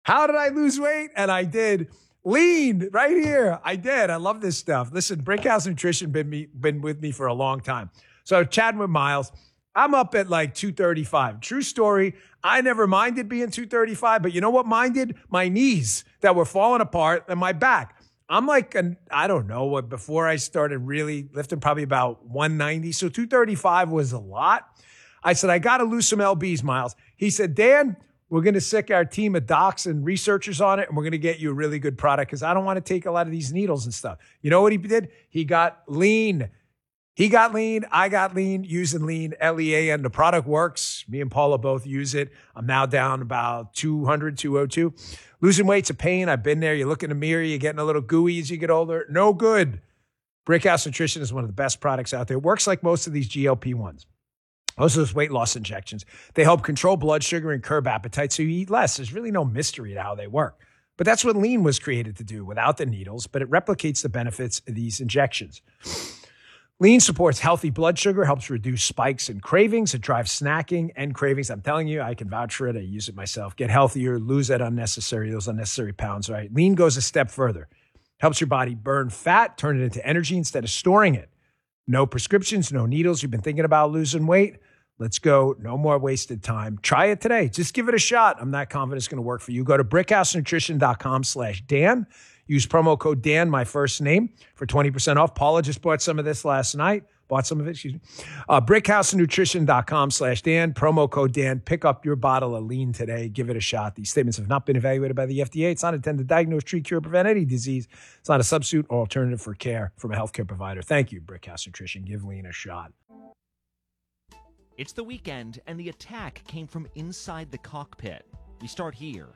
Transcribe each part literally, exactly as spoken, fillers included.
How did I lose weight? And I did. Lean right here. I did. I love this stuff. Listen, Brickhouse Nutrition been me been with me for a long time. So chatting with Miles, I'm up at like two thirty-five. True story. I never minded being two thirty-five, but you know what minded? My knees that were falling apart and my back. I'm like, an, I don't know what, before I started really lifting, probably about one ninety. So two thirty-five was a lot. I said, I got to lose some L Bs, Miles. He said, Dan, we're going to sick our team of docs and researchers on it, and we're going to get you a really good product because I don't want to take a lot of these needles and stuff. You know what he did? He got lean. He got lean. I got lean using lean, L E A N. The product works. Me and Paula both use it. I'm now down about two hundred, two oh two. Losing weight's a pain. I've been there. You look in the mirror, you're getting a little gooey as you get older. No good. Brickhouse Nutrition is one of the best products out there. It works like most of these G L P ones. Most of those weight loss injections. They help control blood sugar and curb appetite so you eat less. There's really no mystery to how they work. But that's what lean was created to do without the needles, but it replicates the benefits of these injections. Lean supports healthy blood sugar, helps reduce spikes and cravings. It drives snacking and cravings. I'm telling you, I can vouch for it. I use it myself. Get healthier, lose that unnecessary, those unnecessary pounds, right? Lean goes a step further. Helps your body burn fat, turn it into energy instead of storing it. No prescriptions, no needles. You've been thinking about losing weight? Let's go. No more wasted time. Try it today. Just give it a shot. I'm not confident it's going to work for you. Go to brickhousenutrition.com slash Dan. Use promo code Dan, my first name, for twenty percent off. Paula just bought some of this last night. Bought some of it, excuse me. Uh, brickhousenutrition.com slash Dan. Promo code Dan. Pick up your bottle of lean today. Give it a shot. These statements have not been evaluated by the F D A. It's not intended to diagnose, treat, cure, prevent any disease. It's not a substitute or alternative for care from a healthcare provider. Thank you, Brickhouse Nutrition. Give lean a shot. It's the weekend, and the attack came from inside the cockpit. We start here.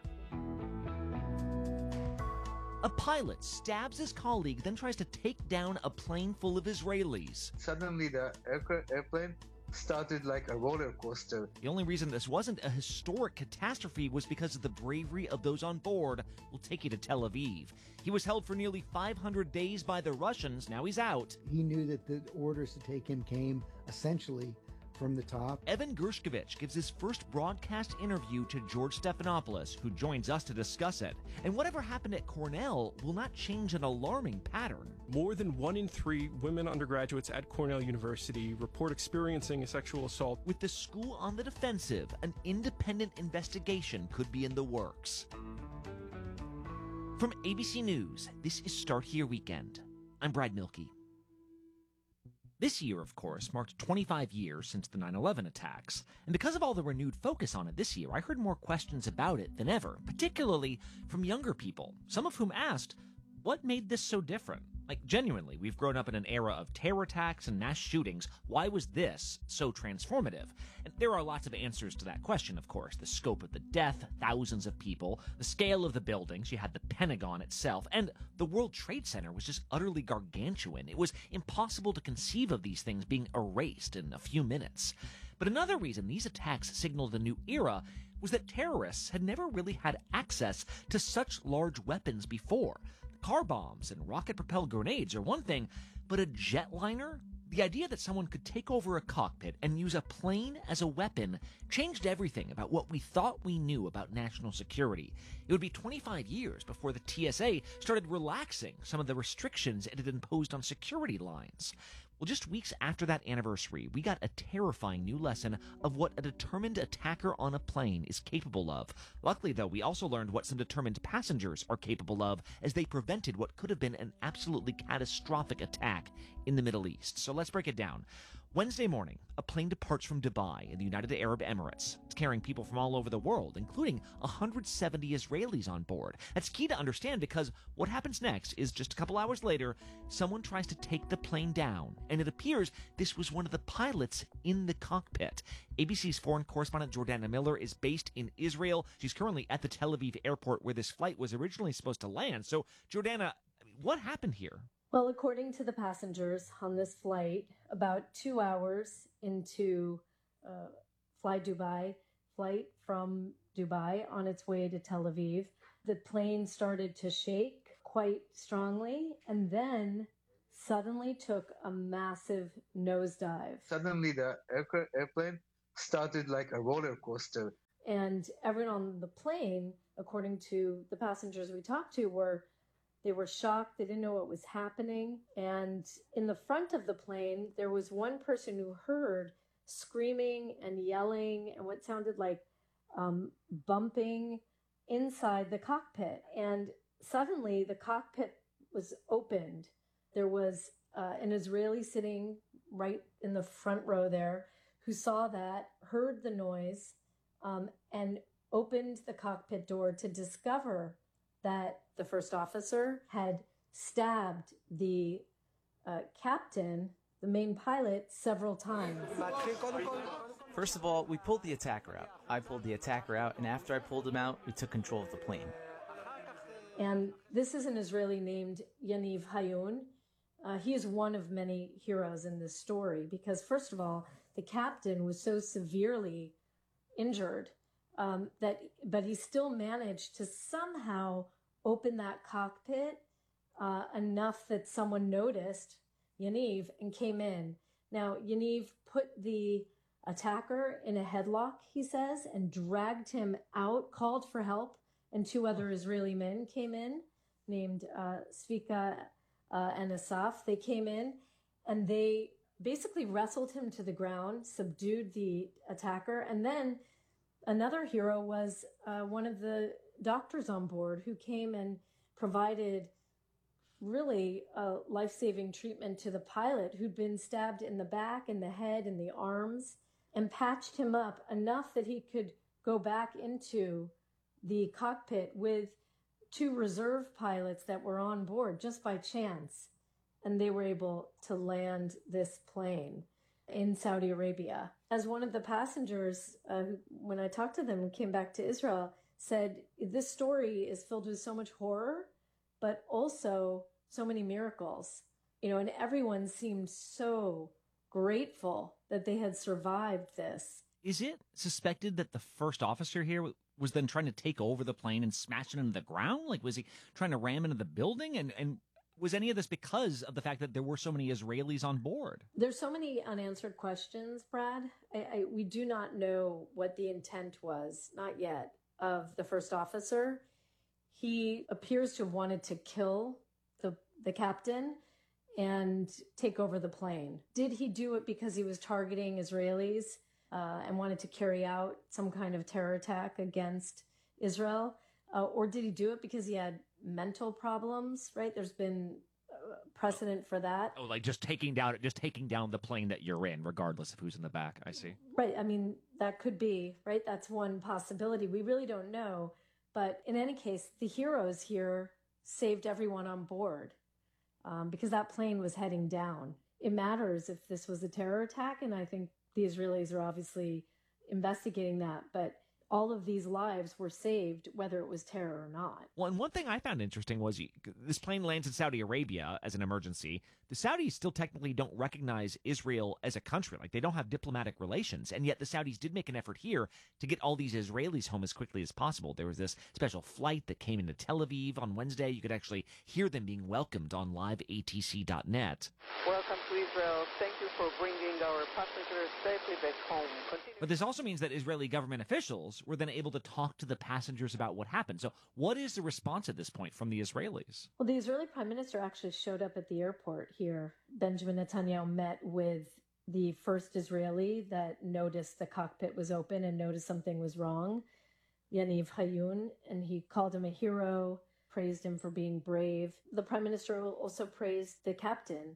A pilot stabs his colleague, then tries to take down a plane full of Israelis. Suddenly, the airplane started like a roller coaster. The only reason this wasn't a historic catastrophe was because of the bravery of those on board. We'll take you to Tel Aviv. He was held for nearly five hundred days by the Russians. Now he's out. He knew that the orders to take him came essentially from the top. Evan Gershkovich gives his first broadcast interview to George Stephanopoulos, who joins us to discuss it. And whatever happened at Cornell will not change an alarming pattern. More than one in three women undergraduates at Cornell University report experiencing a sexual assault. With the school on the defensive, an independent investigation could be in the works. From A B C News, this is Start Here Weekend. I'm Brad Milkey. This year, of course, marked twenty-five years since the nine eleven attacks, and because of all the renewed focus on it this year, I heard more questions about it than ever, particularly from younger people, some of whom asked, what made this so different? Like, genuinely, we've grown up in an era of terror attacks and mass shootings. Why was this so transformative? And there are lots of answers to that question, of course. The scope of the death, thousands of people, the scale of the buildings, you had the Pentagon itself, and the World Trade Center was just utterly gargantuan. It was impossible to conceive of these things being erased in a few minutes. But another reason these attacks signaled a new era was that terrorists had never really had access to such large weapons before. Car bombs and rocket-propelled grenades are one thing, but a jetliner? The idea that someone could take over a cockpit and use a plane as a weapon changed everything about what we thought we knew about national security. It would be twenty-five years before the T S A started relaxing some of the restrictions it had imposed on security lines. Well, just weeks after that anniversary, we got a terrifying new lesson of what a determined attacker on a plane is capable of. Luckily, though, we also learned what some determined passengers are capable of as they prevented what could have been an absolutely catastrophic attack in the Middle East. So let's break it down. Wednesday morning, a plane departs from Dubai in the United Arab Emirates. It's carrying people from all over the world, including one hundred seventy Israelis on board. That's key to understand because what happens next is just a couple hours later, someone tries to take the plane down, and it appears this was one of the pilots in the cockpit. A B C's foreign correspondent Jordana Miller is based in Israel. She's currently at the Tel Aviv airport where this flight was originally supposed to land. So, Jordana, what happened here? Well, according to the passengers on this flight, about two hours into uh, Fly Dubai, flight from Dubai on its way to Tel Aviv, the plane started to shake quite strongly and then suddenly took a massive nosedive. Suddenly, the air- airplane started like a roller coaster. And everyone on the plane, according to the passengers we talked to, were they were shocked. They didn't know what was happening. And in the front of the plane, there was one person who heard screaming and yelling and what sounded like um, bumping inside the cockpit. And suddenly the cockpit was opened. There was uh, an Israeli sitting right in the front row there who saw that, heard the noise, um, and opened the cockpit door to discover that the first officer had stabbed the uh, captain, the main pilot, several times. First of all, we pulled the attacker out. I pulled the attacker out, and after I pulled him out, we took control of the plane. And this is an Israeli named Yaniv Hayun. Uh, he is one of many heroes in this story because, first of all, the captain was so severely injured um, that, but he still managed to somehow open that cockpit uh, enough that someone noticed Yaniv and came in. Now, Yaniv put the attacker in a headlock, he says, and dragged him out, called for help, and two other Israeli men came in, named uh, Svika uh, and Asaf. They came in, and they basically wrestled him to the ground, subdued the attacker, and then another hero was uh, one of the doctors on board who came and provided really uh, life-saving treatment to the pilot who'd been stabbed in the back, in the head, in the arms, and patched him up enough that he could go back into the cockpit with two reserve pilots that were on board just by chance. And they were able to land this plane in Saudi Arabia. As one of the passengers, uh, when I talked to them, came back to Israel, said, this story is filled with so much horror, but also so many miracles. You know, and everyone seemed so grateful that they had survived this. Is it suspected that the first officer here was then trying to take over the plane and smash it into the ground? Like, was he trying to ram into the building? And, and was any of this because of the fact that there were so many Israelis on board? There's so many unanswered questions, Brad. I, I, we do not know what the intent was, not yet, of the first officer. He appears to have wanted to kill the, the captain and take over the plane. Did he do it because he was targeting Israelis uh, and wanted to carry out some kind of terror attack against Israel? Uh, or did he do it because he had mental problems, right? There's been uh, precedent for that. Oh, like just taking down just taking down the plane that you're in, regardless of who's in the back. I see. Right. I mean, that could be, right? That's one possibility. We really don't know. But in any case, the heroes here saved everyone on board um, because that plane was heading down. It matters if this was a terror attack, and I think the Israelis are obviously investigating that. But all of these lives were saved, whether it was terror or not. Well, and one thing I found interesting was you, this plane lands in Saudi Arabia as an emergency. The Saudis still technically don't recognize Israel as a country. Like, they don't have diplomatic relations. And yet the Saudis did make an effort here to get all these Israelis home as quickly as possible. There was this special flight that came into Tel Aviv on Wednesday. You could actually hear them being welcomed on live A T C dot net. Welcome to Israel. Thank you for bringing our passengers safely back home. Continue. But this also means that Israeli government officials were then able to talk to the passengers about what happened. So what is the response at this point from the Israelis? Well, the Israeli prime minister actually showed up at the airport here. Benjamin Netanyahu met with the first Israeli that noticed the cockpit was open and noticed something was wrong, Yaniv Hayun, and he called him a hero, praised him for being brave. The prime minister also praised the captain.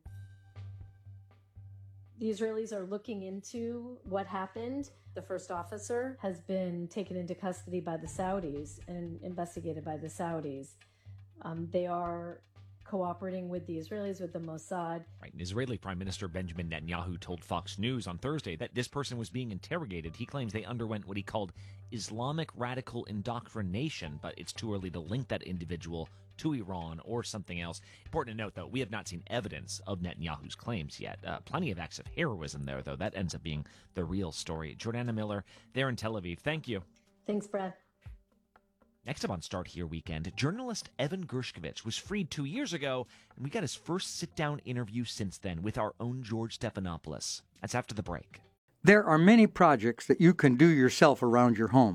The Israelis are looking into what happened. The first officer has been taken into custody by the Saudis and investigated by the Saudis. Um, they are cooperating with the Israelis, with the Mossad. Right. And Israeli Prime Minister Benjamin Netanyahu told Fox News on Thursday that this person was being interrogated. He claims they underwent what he called Islamic radical indoctrination, but it's too early to link that individual to Iran or something else. Important to note, though, we have not seen evidence of Netanyahu's claims yet. Uh, plenty of acts of heroism there, though. That ends up being the real story. Jordana Miller, there in Tel Aviv. Thank you. Thanks, Brad. Next up on Start Here Weekend, journalist Evan Gershkovich was freed two years ago, and we got his first sit-down interview since then with our own George Stephanopoulos. That's after the break. There are many projects that you can do yourself around your home.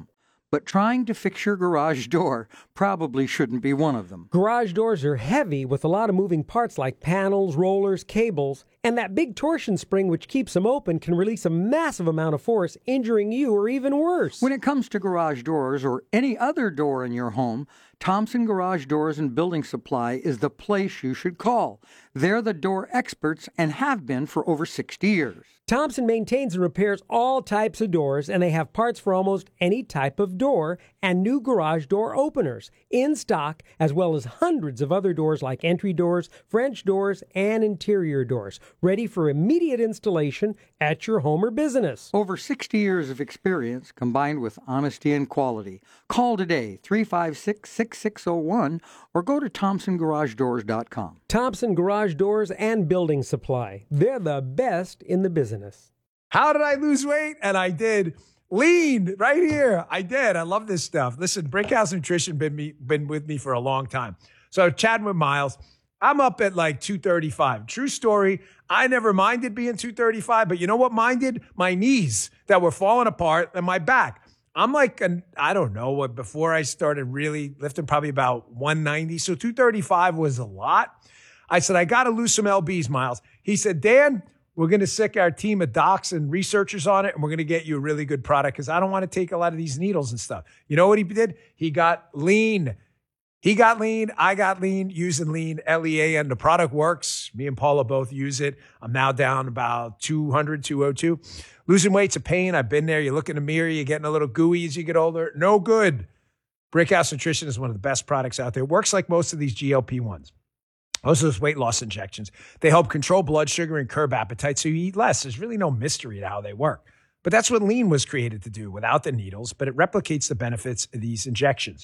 but trying to fix your garage door probably shouldn't be one of them. Garage doors are heavy with a lot of moving parts like panels, rollers, cables, and that big torsion spring which keeps them open can release a massive amount of force, injuring you or even worse. When it comes to garage doors or any other door in your home, Thompson Garage Doors and Building Supply is the place you should call. They're the door experts and have been for over sixty years. Thompson maintains and repairs all types of doors, and they have parts for almost any type of door and new garage door openers in stock, as well as hundreds of other doors like entry doors, French doors, and interior doors, ready for immediate installation at your home or business. Over sixty years of experience combined with honesty and quality. Call today, three five six, six six zero one, or go to thompson garage doors dot com. Thompson Garage Doors and Building Supply. They're the best in the business. How did I lose weight? And I did. Lean right here. I did. I love this stuff. Listen, Brickhouse Nutrition been me been with me for a long time. So chatting with Miles, I'm up at like two thirty-five. True story. I never minded being two thirty-five, but you know what minded? My knees that were falling apart and my back. I'm like, an, I don't know what, before I started really lifting, probably about one ninety. So two thirty-five was a lot. I said, I got to lose some L Bs, Miles. He said, Dan, we're going to sick our team of docs and researchers on it, and we're going to get you a really good product because I don't want to take a lot of these needles and stuff. You know what he did? He got lean. He got lean. I got lean using lean, L E A N. The product works. Me and Paula both use it. I'm now down about two hundred, two oh two. Losing weight's a pain. I've been there. You look in the mirror, you're getting a little gooey as you get older. No good. Brickhouse Nutrition is one of the best products out there. It works like most of these G L P ones. Most of those weight loss injections. They help control blood sugar and curb appetite so you eat less. There's really no mystery to how they work. But that's what lean was created to do without the needles, but it replicates the benefits of these injections.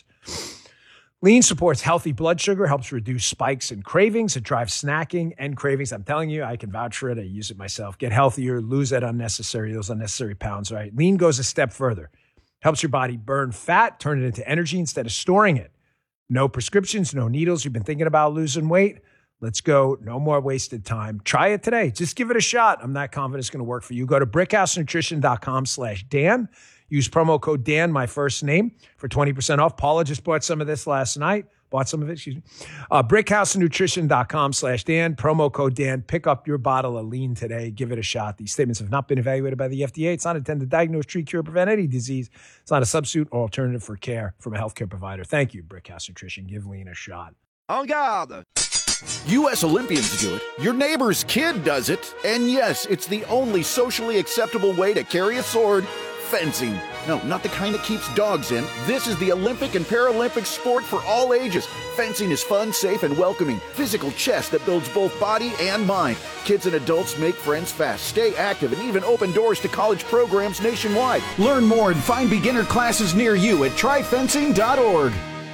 Lean supports healthy blood sugar, helps reduce spikes and cravings. It drives snacking and cravings. I'm telling you, I can vouch for it. I use it myself. Get healthier, lose that unnecessary, those unnecessary pounds, right? Lean goes a step further. Helps your body burn fat, turn it into energy instead of storing it. No prescriptions, no needles. You've been thinking about losing weight? Let's go. No more wasted time. Try it today. Just give it a shot. I'm not confident it's going to work for you. Go to brickhousenutrition.com slash Dan. Use promo code Dan, my first name, for twenty percent off. Paula just bought some of this last night. Bought some of it, excuse me. Uh, brickhousenutrition.com slash Dan. Promo code Dan. Pick up your bottle of lean today. Give it a shot. These statements have not been evaluated by the F D A. It's not intended to diagnose, treat, cure, or prevent any disease. It's not a substitute or alternative for care from a healthcare provider. Thank you, Brickhouse Nutrition. Give lean a shot. En garde! U S Olympians do it, your neighbor's kid does it, and yes, it's the only socially acceptable way to carry a sword. Fencing. No, not the kind that keeps dogs in. This is the Olympic and Paralympic sport for all ages. Fencing is fun, safe, and welcoming. Physical chess that builds both body and mind. Kids and adults make friends fast, stay active, and even open doors to college programs nationwide. Learn more and find beginner classes near you at try fencing dot org.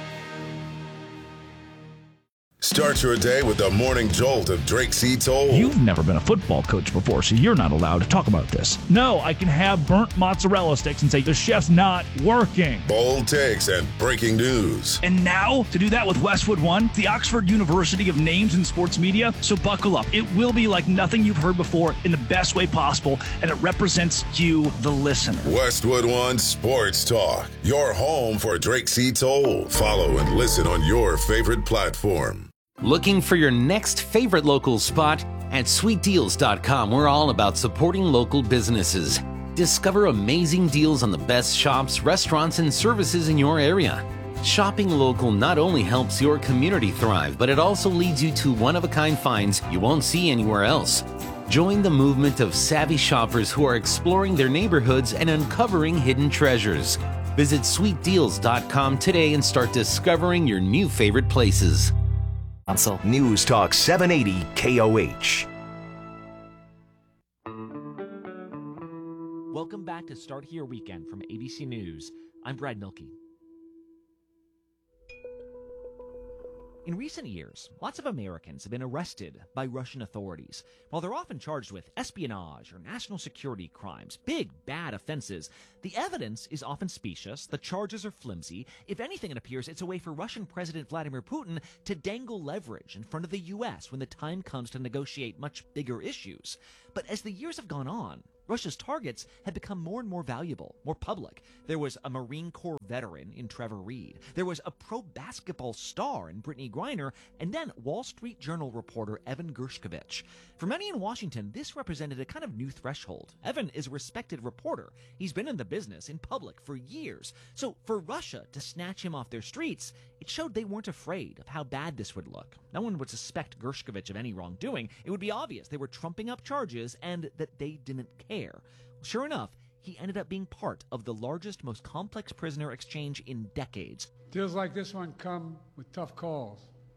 Start your day with the morning jolt of Drake C. Toll. You've never been a football coach before, so you're not allowed to talk about this. No, I can have burnt mozzarella sticks and say the chef's not working. Bold takes and breaking news. And now, to do that with Westwood One, the Oxford University of names in sports media, so buckle up. It will be like nothing you've heard before in the best way possible, and it represents you, the listener. Westwood One Sports Talk, your home for Drake C. Toll. Follow and listen on your favorite platform. Looking for your next favorite local spot? At sweet deals dot com, we're all about supporting local businesses. Discover amazing deals on the best shops, restaurants, and services in your area. Shopping local not only helps your community thrive, but it also leads you to one-of-a-kind finds you won't see anywhere else. Join the movement of savvy shoppers who are exploring their neighborhoods and uncovering hidden treasures. Visit sweet deals dot com today and start discovering your new favorite places. News Talk seven eighty K O H. Welcome back to Start Here Weekend from A B C News. I'm Brad Milkey. In recent years, lots of Americans have been arrested by Russian authorities. While they're often charged with espionage or national security crimes, big, bad offenses, the evidence is often specious, the charges are flimsy. If anything, it appears it's a way for Russian President Vladimir Putin to dangle leverage in front of the U S when the time comes to negotiate much bigger issues. But as the years have gone on, Russia's targets had become more and more valuable, more public. There was a Marine Corps veteran in Trevor Reed. There was a pro basketball star in Brittany Griner, and then Wall Street Journal reporter Evan Gershkovich. For many in Washington, this represented a kind of new threshold. Evan is a respected reporter. He's been in the business, in public, for years. So for Russia to snatch him off their streets, it showed they weren't afraid of how bad this would look. No one would suspect Gershkovich of any wrongdoing. It would be obvious they were trumping up charges and that they didn't care. Sure enough, he ended up being part of the largest, most complex prisoner exchange in decades. Deals like this one come with tough calls,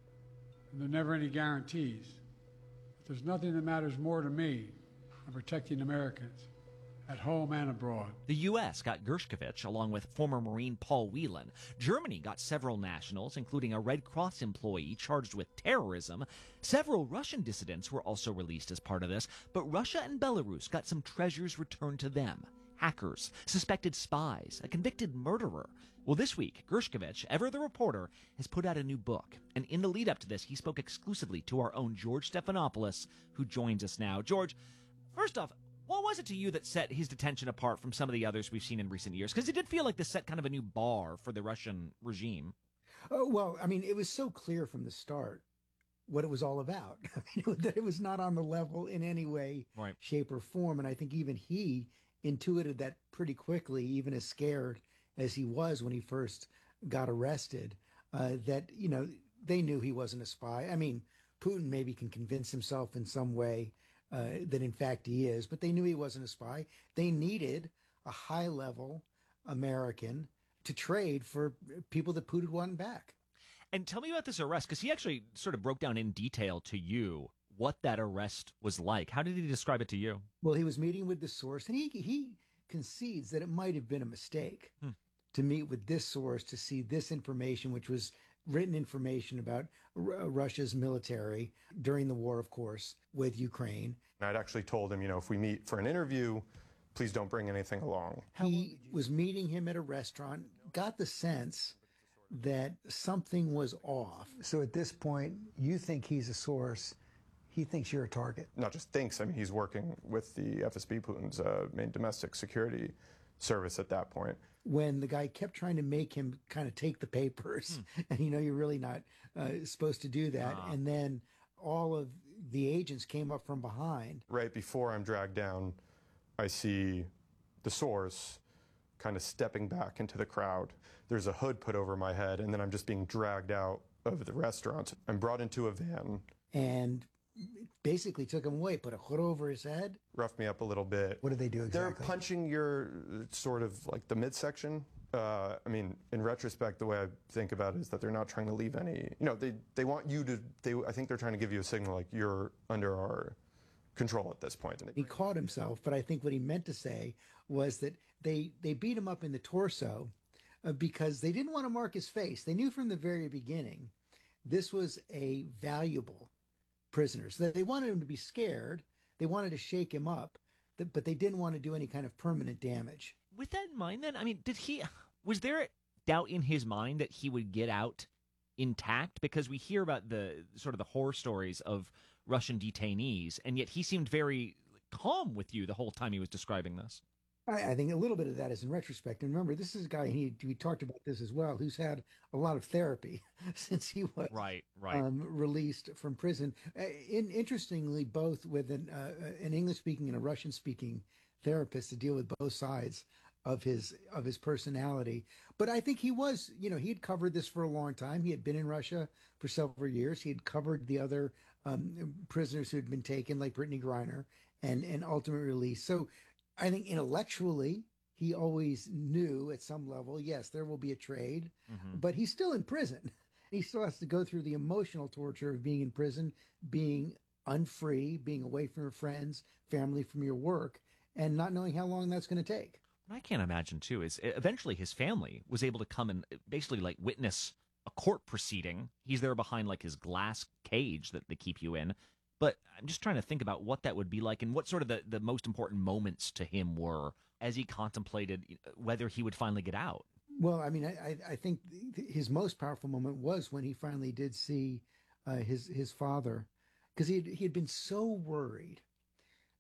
and there are never any guarantees. But there's nothing that matters more to me than protecting Americans, at home and abroad. The U S got Gershkovich, along with former Marine Paul Whelan. Germany got several nationals, including a Red Cross employee charged with terrorism. Several Russian dissidents were also released as part of this, but Russia and Belarus got some treasures returned to them. Hackers, suspected spies, a convicted murderer. Well, this week, Gershkovich, ever the reporter, has put out a new book. And in the lead up to this, he spoke exclusively to our own George Stephanopoulos, who joins us now. George, first off, what was it to you that set his detention apart from some of the others we've seen in recent years? Because it did feel like this set kind of a new bar for the Russian regime. Oh, well, I mean, it was so clear from the start what it was all about. I mean, that it was not on the level in any way, right. shape, or form. And I think even he intuited that pretty quickly, even as scared as he was when he first got arrested, uh, that, you know, they knew he wasn't a spy. I mean, Putin maybe can convince himself in some way Uh, that in fact he is, but they knew he wasn't a spy. They needed a high-level American to trade for people that Putin wanted back. And tell me about this arrest, because he actually sort of broke down in detail to you what that arrest was like. How did he describe it to you? Well, he was meeting with the source, and he he concedes that it might have been a mistake hmm. to meet with this source to see this information, which was written information about R- Russia's military during the war, of course, with Ukraine. I'd actually told him, you know, if we meet for an interview, please don't bring anything along. He was meeting him at a restaurant, got the sense that something was off. So at this point, you think he's a source. He thinks you're a target. Not just thinks, I mean, he's working with the F S B, Putin's uh, main domestic security service at that point. When the guy kept trying to make him kind of take the papers, hmm. and you know, you're really not uh, supposed to do that. Ah. And then all of the agents came up from behind. Right before I'm dragged down, I see the source kind of stepping back into the crowd. There's a hood put over my head, and then I'm just being dragged out of the restaurant. I'm brought into a van. And basically took him away, put a hood over his head. Roughed me up a little bit. What did they do exactly? They're punching your sort of like the midsection. Uh, I mean, in retrospect, the way I think about it is that they're not trying to leave any, you know, they, they want you to, they, I think they're trying to give you a signal like you're under our control at this point. He caught himself, but I think what he meant to say was that they, they beat him up in the torso uh, because they didn't want to mark his face. They knew from the very beginning this was a valuable prisoner. So they wanted him to be scared. They wanted to shake him up, but they didn't want to do any kind of permanent damage. With that in mind, then, I mean, did he, was there doubt in his mind that he would get out intact? Because we hear about the sort of the horror stories of Russian detainees, and yet he seemed very calm with you the whole time he was describing this. I, I think a little bit of that is in retrospect. And remember, this is a guy, he, we talked about this as well, who's had a lot of therapy since he was right, right. Um, released from prison. Uh, in, interestingly, both with an, uh, an English-speaking and a Russian-speaking therapist to deal with both sides of his of his personality. But I think he was, you know, he had covered this for a long time. He had been in Russia for several years. He had covered the other um, prisoners who had been taken, like Brittany Griner, and, and ultimate release. So I think intellectually, he always knew at some level, yes, there will be a trade, mm-hmm. but he's still in prison. He still has to go through the emotional torture of being in prison, being unfree, being away from your friends, family, from your work, and not knowing how long that's going to take. What I can't imagine, too, is eventually his family was able to come and basically, like, witness a court proceeding. He's there behind, like, his glass cage that they keep you in. But I'm just trying to think about what that would be like and what sort of the, the most important moments to him were as he contemplated whether he would finally get out. Well, I mean, I, I think his most powerful moment was when he finally did see uh, his his father, because he he had been so worried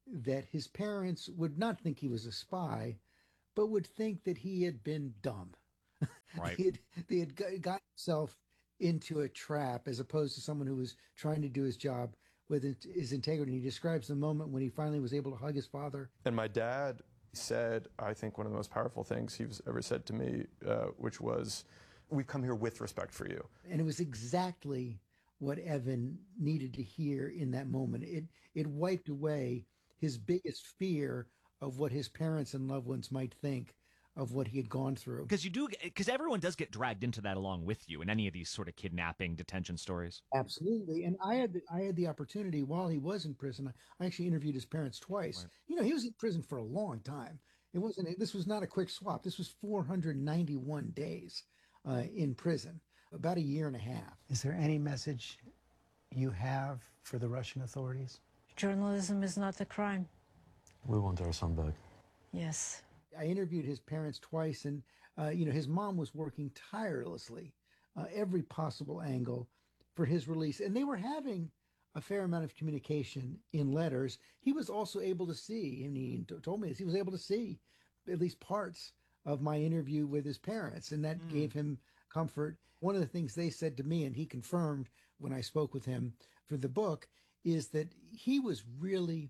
that his parents would not think he was a spy, but would think that he had been dumb. Right. he had, they had got got himself into a trap as opposed to someone who was trying to do his job with his integrity. He describes the moment when he finally was able to hug his father. And my dad said, I think one of the most powerful things he's ever said to me, uh, which was, we've come here with respect for you. And it was exactly what Evan needed to hear in that moment. It it wiped away his biggest fear of what his parents and loved ones might think of what he had gone through. Because you do, because everyone does get dragged into that along with you in any of these sort of kidnapping detention stories. Absolutely. And I had the, I had the opportunity while he was in prison. I actually interviewed his parents twice. Right. You know, he was in prison for a long time. It wasn't. This was not a quick swap. This was four hundred ninety-one days uh, in prison, about a year and a half. Is there any message you have for the Russian authorities? Journalism is not the crime. We want our son back. Yes. I interviewed his parents twice, and, uh, you know, his mom was working tirelessly, uh, every possible angle for his release. And they were having a fair amount of communication in letters. He was also able to see, and he t- told me this, he was able to see at least parts of my interview with his parents, and that mm. gave him comfort. One of the things they said to me, and he confirmed when I spoke with him for the book, is that he was really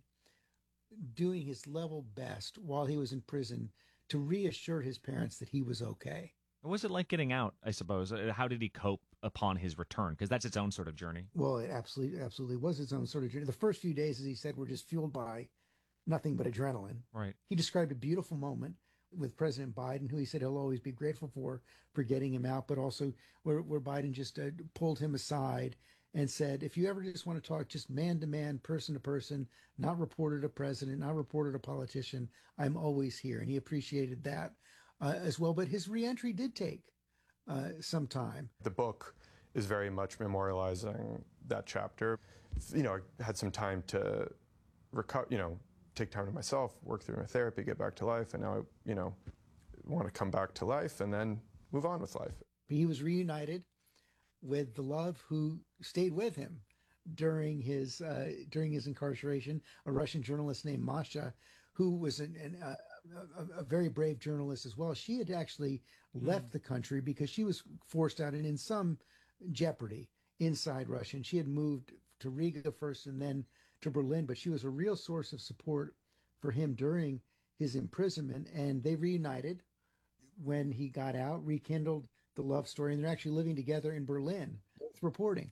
doing his level best while he was in prison to reassure his parents that he was okay. What was it like getting out, I suppose? How did he cope upon his return? Because that's its own sort of journey. Well, it absolutely, absolutely was its own sort of journey. The first few days, as he said, were just fueled by nothing but adrenaline. Right. He described a beautiful moment with President Biden, who he said he'll always be grateful for, for getting him out, but also where, where Biden just uh, pulled him aside and said, if you ever just want to talk just man to man, person to person, not reporter to president, not reporter to politician, I'm always here. And he appreciated that uh, as well. But his reentry did take uh, some time. The book is very much memorializing that chapter. You know, I had some time to recover, you know, take time to myself, work through my therapy, get back to life. And now, I, you know, want to come back to life and then move on with life. He was reunited with the love who stayed with him during his uh, during his incarceration, a Russian journalist named Masha, who was an, an, uh, a, a very brave journalist as well. She had actually mm. left the country because she was forced out and in some jeopardy inside Russia. And she had moved to Riga first and then to Berlin, but she was a real source of support for him during his imprisonment. And they reunited when he got out, rekindled the love story, and they're actually living together in Berlin. It's reporting.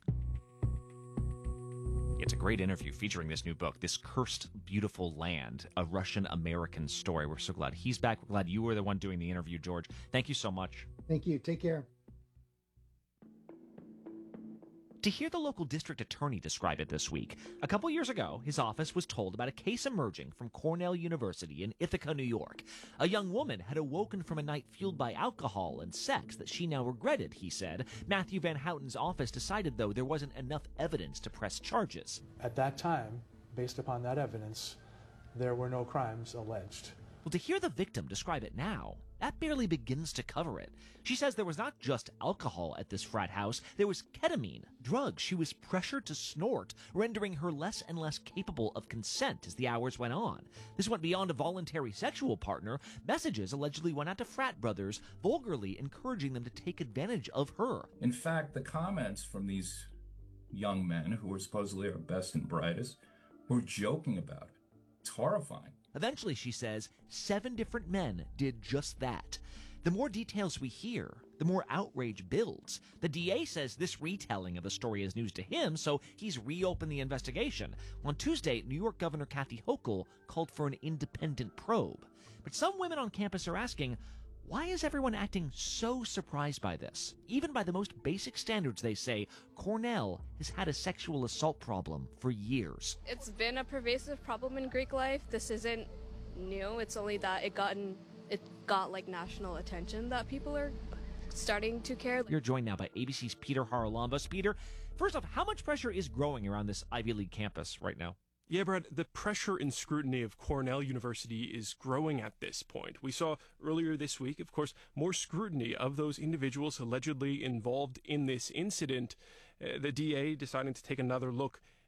It's a great interview featuring this new book, This Cursed Beautiful Land, a Russian-American story. We're so glad he's back. We're glad you were the one doing the interview, George. Thank you so much. Thank you. Take care. To hear the local district attorney describe it this week, a couple years ago, his office was told about a case emerging from Cornell University in Ithaca, New York. A young woman had awoken from a night fueled by alcohol and sex that she now regretted, he said. Matthew Van Houten's office decided, though, there wasn't enough evidence to press charges. At that time, based upon that evidence, there were no crimes alleged. Well, to hear the victim describe it now, that barely begins to cover it. She says there was not just alcohol at this frat house, there was ketamine, drugs she was pressured to snort, rendering her less and less capable of consent as the hours went on. This went beyond a voluntary sexual partner. Messages allegedly went out to frat brothers, vulgarly encouraging them to take advantage of her. In fact, the comments from these young men, who were supposedly our best and brightest, were joking about it. It's horrifying. Eventually, she says, seven different men did just that. The more details we hear, the more outrage builds. The D A says this retelling of the story is news to him, so he's reopened the investigation. On Tuesday, New York Governor Kathy Hochul called for an independent probe. But some women on campus are asking, why is everyone acting so surprised by this? Even by the most basic standards, they say, Cornell has had a sexual assault problem for years. It's been a pervasive problem in Greek life. This isn't new. It's only that it gotten it got like national attention that people are starting to care. You're joined now by A B C's Peter Haralambos. Peter, first off, how much pressure is growing around this Ivy League campus right now? Yeah, Brad, the pressure and scrutiny of Cornell University is growing at this point. We saw earlier this week, of course, more scrutiny of those individuals allegedly involved in this incident. Uh, the D A deciding to take another look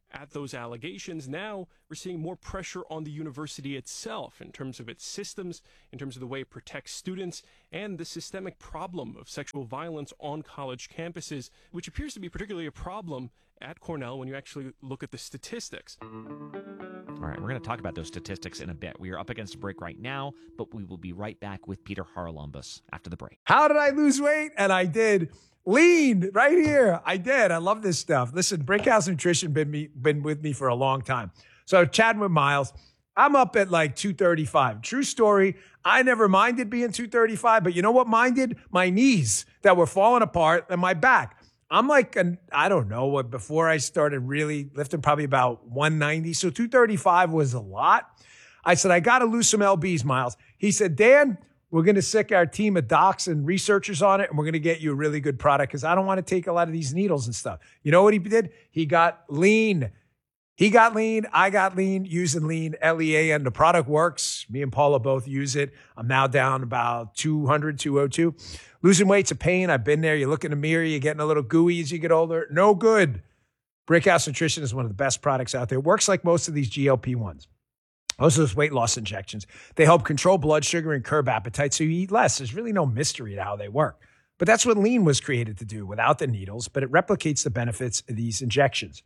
at those allegations. Now we're seeing more pressure on the university itself in terms of its systems, in terms of the way it protects students, and the systemic problem of sexual violence on college campuses, which appears to be particularly a problem at Cornell when you actually look at the statistics. All right, we're going to talk about those statistics in a bit. We are up against a break right now, but we will be right back with Peter Haralambous after the break. How did I lose weight? And I did. Lean right here. I did. I love this stuff. Listen, Brickhouse Nutrition been me been with me for a long time. So chatting with Miles, I'm up at like two thirty-five. True story. I never minded being two thirty-five, but you know what minded? My knees that were falling apart and my back. I'm like, an, I don't know what, before I started really lifting, probably about one ninety. So two thirty-five was a lot. I said, I got to lose some L Bs, Miles. He said, Dan, we're going to sick our team of docs and researchers on it, and we're going to get you a really good product because I don't want to take a lot of these needles and stuff. You know what he did? He got lean. He got lean. I got lean using lean, L E A, and the product works. Me and Paula both use it. I'm now down about two hundred, two oh two. Losing weight's a pain. I've been there. You look in the mirror, you're getting a little gooey as you get older. No good. Brickhouse Nutrition is one of the best products out there. It works like most of these G L P ones. Most of those weight loss injections. They help control blood sugar and curb appetite so you eat less. There's really no mystery to how they work. But that's what lean was created to do without the needles, but it replicates the benefits of these injections.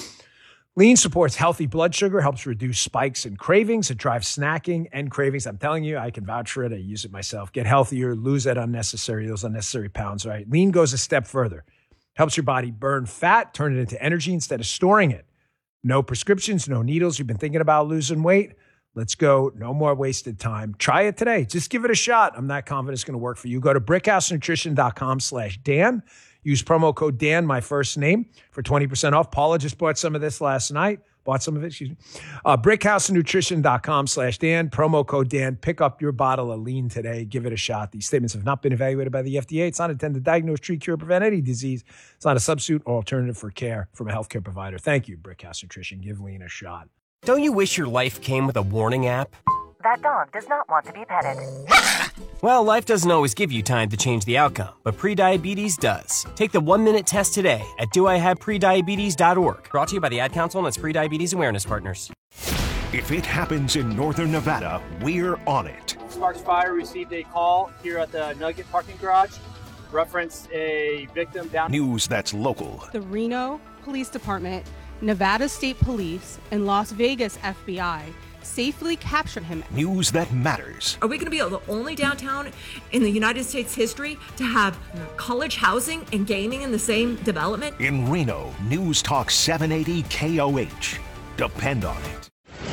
Lean supports healthy blood sugar, helps reduce spikes and cravings. It drives snacking and cravings. I'm telling you, I can vouch for it. I use it myself. Get healthier, lose that unnecessary, those unnecessary pounds, right? Lean goes a step further. Helps your body burn fat, turn it into energy instead of storing it. No prescriptions, no needles. You've been thinking about losing weight? Let's go. No more wasted time. Try it today. Just give it a shot. I'm not confident it's going to work for you. Go to brickhousenutrition.com slash Dan. Use promo code Dan, my first name, for twenty percent off. Paula just bought some of this last night. Bought some of it, excuse me. Uh, brickhousenutrition.com slash Dan. Promo code Dan. Pick up your bottle of lean today. Give it a shot. These statements have not been evaluated by the F D A. It's not intended to diagnose, treat, cure, prevent any disease. It's not a substitute or alternative for care from a healthcare provider. Thank you, Brickhouse Nutrition. Give lean a shot. Don't you wish your life came with a warning app? That dog does not want to be petted. Well, life doesn't always give you time to change the outcome, but prediabetes does. Take the one-minute test today at do I have prediabetes dot org. Brought to you by the Ad Council and its Prediabetes Awareness Partners. If it happens in northern Nevada, we're on it. Sparks Fire received a call here at the Nugget parking garage. Referenced a victim down. News that's local. The Reno Police Department, Nevada State Police, and Las Vegas F B I safely captured him. News that matters. Are we going to be the only downtown in the United States history to have college housing and gaming in the same development? In Reno, News Talk seven eighty K O H. Depend on it.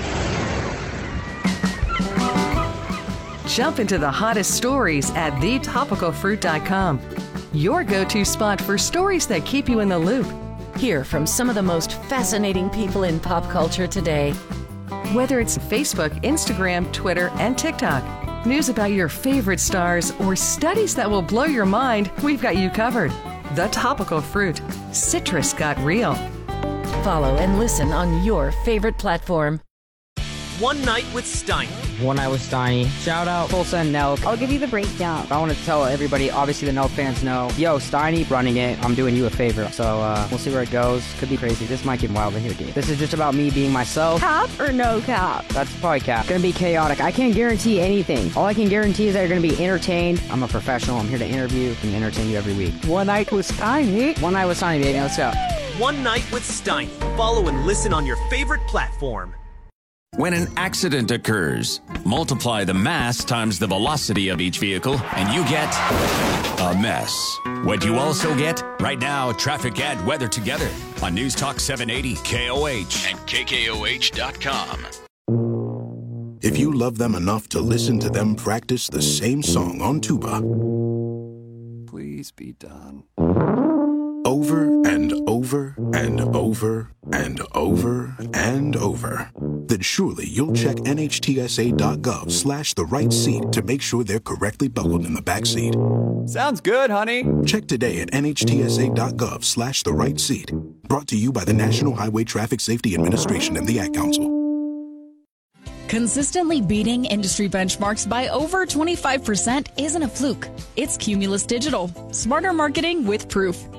Jump into the hottest stories at the topical fruit dot com. Your go-to spot for stories that keep you in the loop. Hear from some of the most fascinating people in pop culture today. Whether it's Facebook, Instagram, Twitter, and TikTok, news about your favorite stars, or studies that will blow your mind, we've got you covered. The Topical Fruit. Citrus got real. Follow and listen on your favorite platform. One Night with Steiny. One Night with Steiny. Shout out Tulsa and Nelk. I'll give you the breakdown. I want to tell everybody, obviously the Nelk fans know, yo, Steiny running it. I'm doing you a favor. So uh, we'll see where it goes. Could be crazy. This might get wild in here, dude. This is just about me being myself. Cap or no cap? That's probably cap. Gonna be chaotic. I can't guarantee anything. All I can guarantee is that you're gonna be entertained. I'm a professional. I'm here to interview and entertain you every week. One Night with Steiny. One Night with Steiny, baby. Let's go. One Night with Steiny. Follow and listen on your favorite platform. When an accident occurs, multiply the mass times the velocity of each vehicle, and you get a mess. What you also get? Right now, traffic and weather together on News Talk seven eighty K O H and K K O H dot com. If you love them enough to listen to them practice the same song on tuba, please be done. Over and over and over and over and over, then surely you'll check N H T S A dot gov slash the right seat to make sure they're correctly buckled in the back seat. Sounds good, honey. Check today at N H T S A dot gov slash the right seat. Brought to you by the National Highway Traffic Safety Administration and the Ad Council. Consistently beating industry benchmarks by over twenty-five percent isn't a fluke. It's Cumulus Digital. Smarter marketing with proof.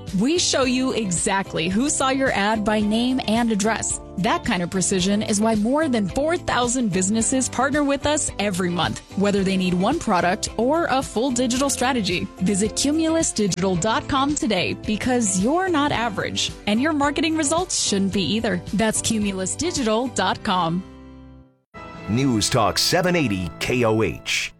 We show you exactly who saw your ad by name and address. That kind of precision is why more than four thousand businesses partner with us every month, whether they need one product or a full digital strategy. Visit cumulus digital dot com today because you're not average, and your marketing results shouldn't be either. That's cumulus digital dot com. News Talk seven eighty K O H.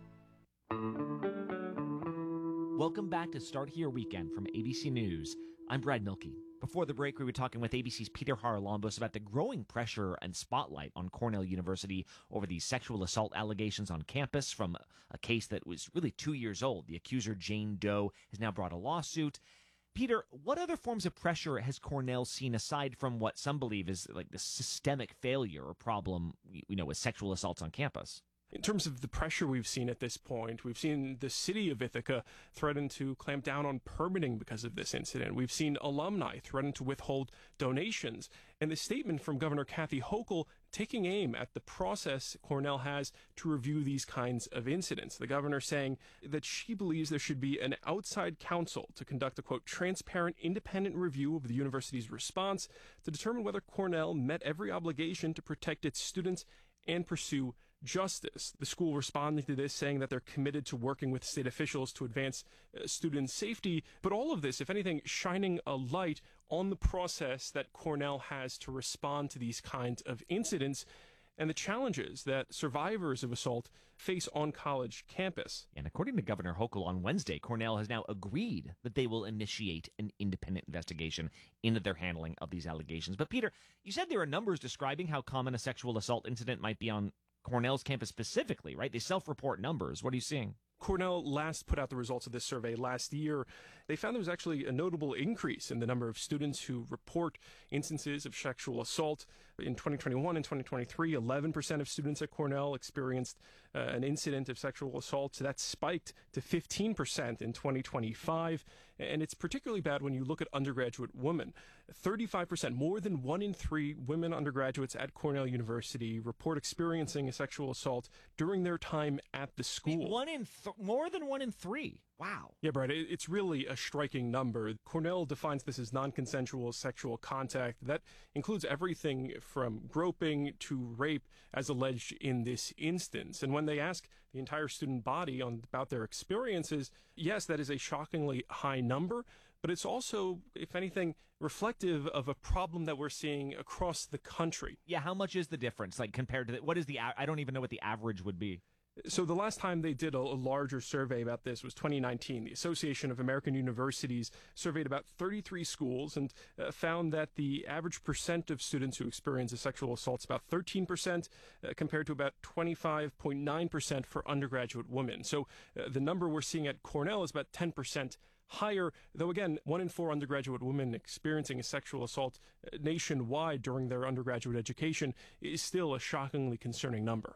Welcome back to Start Here Weekend from A B C News. I'm Brad Milkey. Before the break, we were talking with A B C's Peter Haralambos about the growing pressure and spotlight on Cornell University over these sexual assault allegations on campus from a case that was really two years old. The accuser, Jane Doe, has now brought a lawsuit. Peter, what other forms of pressure has Cornell seen aside from what some believe is like the systemic failure or problem, you know, with sexual assaults on campus? In terms of the pressure we've seen at this point, we've seen the city of Ithaca threaten to clamp down on permitting because of this incident. We've seen alumni threaten to withhold donations. And the statement from Governor Kathy Hochul taking aim at the process Cornell has to review these kinds of incidents. The governor saying that she believes there should be an outside counsel to conduct a, quote, transparent, independent review of the university's response to determine whether Cornell met every obligation to protect its students and pursue justice. The school responding to this, saying that they're committed to working with state officials to advance uh, student safety. But all of this, if anything, shining a light on the process that Cornell has to respond to these kinds of incidents and the challenges that survivors of assault face on college campus. And according to Governor Hochul on Wednesday, Cornell has now agreed that they will initiate an independent investigation into their handling of these allegations. But Peter, you said there are numbers describing how common a sexual assault incident might be on Cornell's campus specifically, right? They self-report numbers. What are you seeing? Cornell last put out the results of this survey last year. They found there was actually a notable increase in the number of students who report instances of sexual assault. In twenty twenty-one and twenty twenty-three, eleven percent of students at Cornell experienced uh, an incident of sexual assault. So that spiked to fifteen percent in twenty twenty-five. And it's particularly bad when you look at undergraduate women. thirty-five percent, more than one in three women undergraduates at Cornell University report experiencing a sexual assault during their time at the school. One in th- more than one in three. Wow. Yeah, Brad, it's really a striking number. Cornell defines this as non-consensual sexual contact. That includes everything from groping to rape as alleged in this instance. And when they ask the entire student body on about their experiences, yes, that is a shockingly high number, but it's also, if anything, reflective of a problem that we're seeing across the country. Yeah, how much is the difference, like compared to the, what is the, I don't even know what the average would be. So the last time they did a, a larger survey about this was twenty nineteen. The Association of American Universities surveyed about thirty-three schools and uh, found that the average percent of students who experience a sexual assault is about thirteen percent uh, compared to about twenty-five point nine percent for undergraduate women. So uh, the number we're seeing at Cornell is about ten percent higher, though again, one in four undergraduate women experiencing a sexual assault uh, nationwide during their undergraduate education is still a shockingly concerning number.